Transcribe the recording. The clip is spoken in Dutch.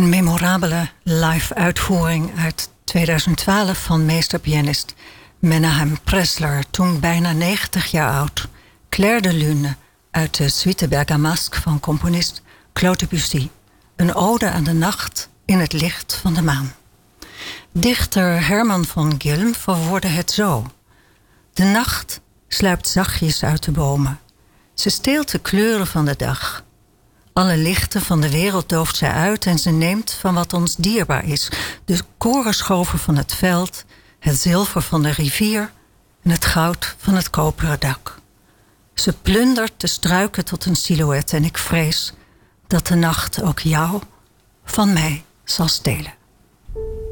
Een memorabele live-uitvoering uit 2012 van meesterpianist Menahem Pressler, toen bijna 90 jaar oud. Clair de Lune uit de Suite Bergamasque van componist Claude Debussy. Een ode aan de nacht in het licht van de maan. Dichter Herman von Gilm verwoordde het zo. De nacht sluipt zachtjes uit de bomen. Ze steelt de kleuren van de dag. Alle lichten van de wereld dooft zij uit en ze neemt van wat ons dierbaar is. De korenschoven van het veld, het zilver van de rivier en het goud van het koperen dak. Ze plundert de struiken tot een silhouet en ik vrees dat de nacht ook jou van mij zal stelen.